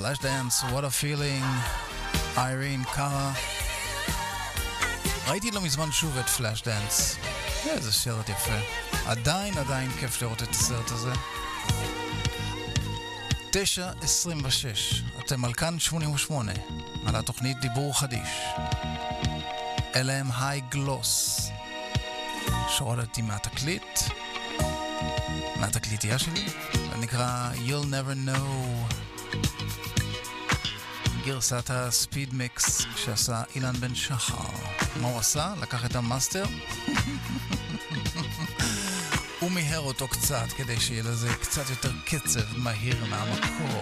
Flashdance, What a Feeling, איירין קארה. ראיתי לא מזמן שוב את Flashdance. איזה סרט יפה. עדיין כיף לראות את הסרט הזה. 9:26, אתם על כאן 88, על התוכנית דיבור חדיש. אלה הם היי גלוס. שורדתי מהתקליטייה שלי, זה נקרא You'll Never Know, גרסת הספיד מיקס שעשה אילן בן שחר. מה הוא עשה? לקח את המאסטר הוא מיהר אותו קצת כדי שיהיה לזה קצת יותר קצב מהיר מהמקור.